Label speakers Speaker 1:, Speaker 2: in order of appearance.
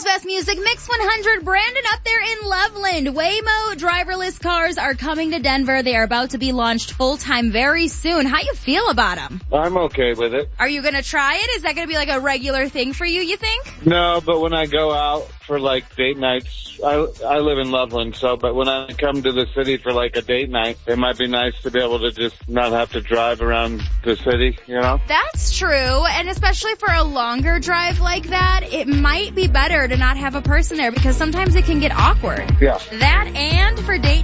Speaker 1: best music, Mix 100. Brandon up there in Loveland. Waymo driverless cars are coming to Denver. They are about to be launched full-time very soon. How you feel about them?
Speaker 2: I'm okay with it.
Speaker 1: Are you going to try it? Is that going to be like a regular thing for you think?
Speaker 2: No, but when I go out for like date nights, I live in Loveland, but when I come to the city for like a date night, it might be nice to be able to just not have to drive around the city, you know?
Speaker 1: That's true, and especially for a longer drive like that, it might be better to not have a person there because sometimes it can get awkward.
Speaker 2: Yeah.
Speaker 1: That and for date